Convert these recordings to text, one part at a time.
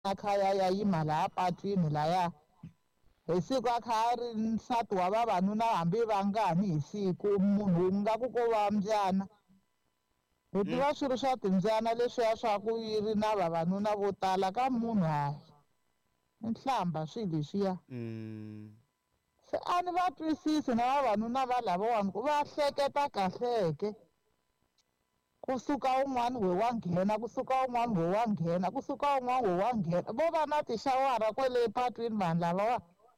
khaya ya yima laha patwini laya hi siku a kha a ri nsati wa vavanuna hambi va ngani hi siku munhu nga ku ko va mbyana hi tiva swi ri swa timbyana leswiya swa ku yi ri na vavanuna vo tala ka munhu hayi i nhlamba swilo leswiya se a ni va twisisi na vavanuna va lavawani ku va hleketa kahleke kusuka un'wana we wa nghena kusuka un'wana we wa nghena kusuka un'wana we wa nghena vo va na tixawara kwele patwini vanhu lavawa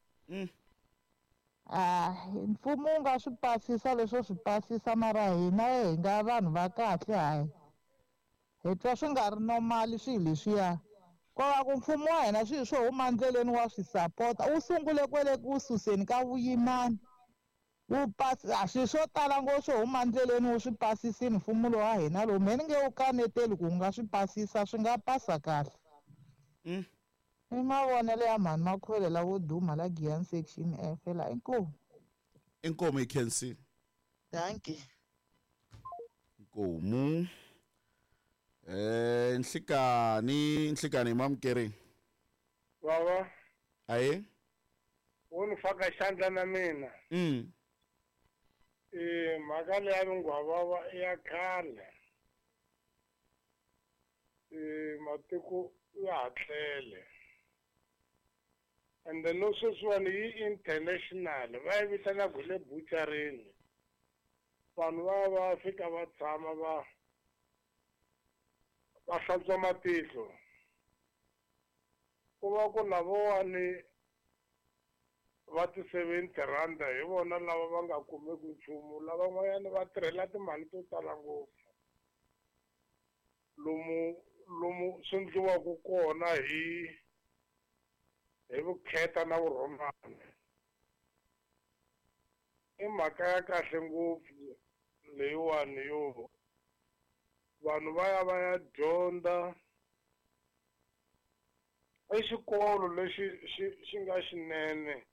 mfumo wu nga swi pasisa leswo swi pasisa mara hina hi nga vanhu va kahle hayi hi twa swi nga ri normal swilo leswiya ko va ku mfumo wa hina swilo swo huma ndleleni wa swi sapota wu sungule kwele ku suseni ka vuyimani wu pasi swilo swo tala ngopfu swo huma ndleleni wu swi pasisini mfumo lowu wa hina lowu me ni nge wu kaneteli ku wu nga swi pasisa swi nga pasa kahle i mavonelo ya mhani Makhwele la vo duma la Giyani section F la inkomo ikhensi danke inkomo nhlikani mamkeri baba aye wo ni faka xandla na mina mhaka leya vingwavava i ya khale matiko ya ha tlele and then no sweswiwani yi international va yi vitanaku hi le bucharini vanhu va fika va tshama va hlantswa matihlo ku va ku lavawani va ti-70 randa hi vona lava va nga kumeki nchumu lavan'wanyana va tirhela timali to tala ngopfu lomu swi endliwaku kona hi vukheta na vurhon'wana i mhaka ya kahle ngopfu leyiwani yo vanhu va ya dyondza exikolo lexi xi nga xinene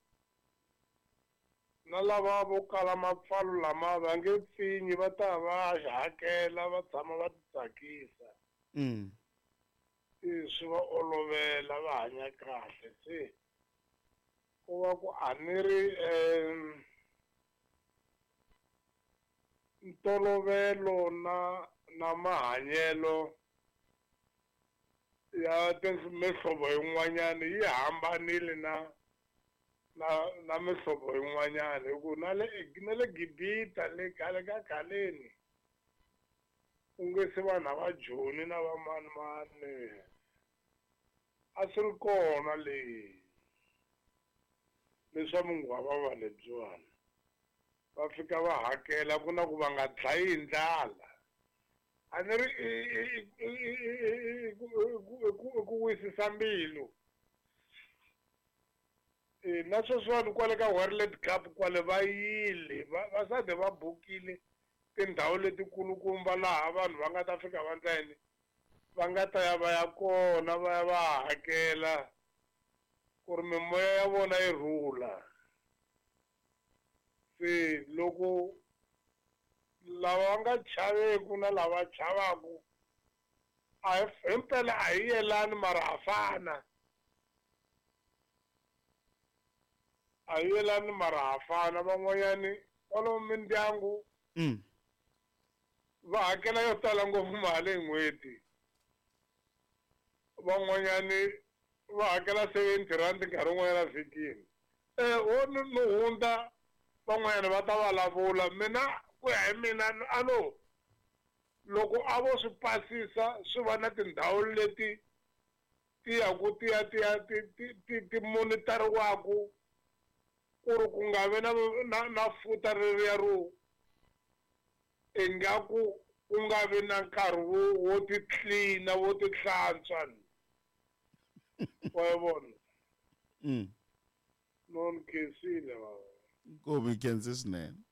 na lava vo kala mapfalo lama va nge pfinyi va ta va hakela va tshama va ti tsakisa swi va olovela va hanya kahle se ku va ku a ni ri ntolovelo na mahanyelo ya mihlovo yin'wanyana yi hambanile na mihlovo yin'wanyana hi ku na le Gibita le khale ka khaleni ku nge se vanhu va Joni na va mani a swi ri kona leswa mingwavava lebyiwani va fika va hakela ku na ku va nga dlayi ndlala a ni ri ku wisisa mbilu na sweswiwani kwale ka World Cup kwale va yile vasade va bukile tindhawu letikulukumba laha vanhu va nga ta fika va ntsena va nga ta ya va ya kona va ya va hakela ku ri mimoya ya vona yi rhula se loko lava va nga chaveku na lava chavaku himpela a hi yelani mara ha fana van'wanyani kwalomu mindyangu va hakela yo tala ngopfu mali hi n'hweti van'wanyani va hakela 70 rand nkarhi wun'wanyana vhikini wo ni hundza van'wanyana va ta vulavula mina ku ya hi mina loko a vo swi pasisa swi va na tindhawu leti ti yaku ti monitoriwaku ku ri ku nga vi na futa reriya ro ingaku ku nga vi na nkarhi wo ti cleana wo ti hlantswa wa vona non khensile inkomo ikhensi swinene